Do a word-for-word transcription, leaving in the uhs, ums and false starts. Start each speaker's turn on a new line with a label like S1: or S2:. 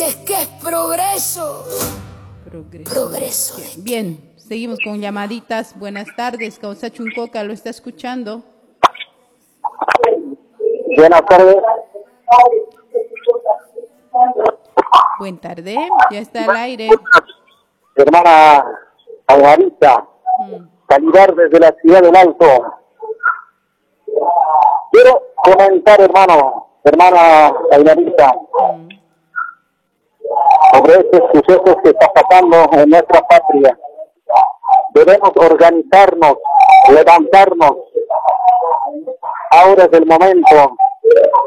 S1: dices que es progreso.
S2: Progreso.
S1: Progreso.
S2: Bien, seguimos con llamaditas. Buenas tardes, Causa Chuncoca, lo está escuchando.
S3: Buenas tardes.
S2: Buenas tardes, ya está al aire.
S3: Hermana Alvarita,
S2: Mm.
S3: saludar desde la ciudad del Alto. Quiero comentar, hermano, hermana Alvarita,
S2: Mm.
S3: sobre estos sucesos que está pasando en nuestra patria. Debemos organizarnos, levantarnos. Ahora es el momento